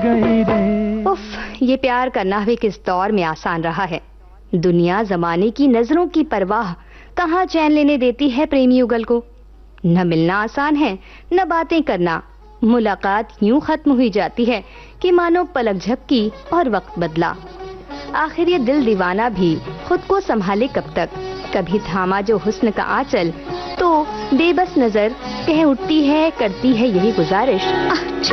गई रे। उफ, ये प्यार करना भी किस दौर में आसान रहा है। दुनिया जमाने की नजरों की परवाह कहाँ चैन लेने देती है प्रेमी युगल को। न मिलना आसान है, न बातें करना। मुलाकात यूं खत्म हुई जाती है कि मानो पलक झपकी और वक्त बदला। आखिर ये दिल दीवाना भी खुद को संभाले कब तक। कभी थामा जो हुस्न का आंचल तो बेबस नजर कह उठती है, करती है यही गुजारिश,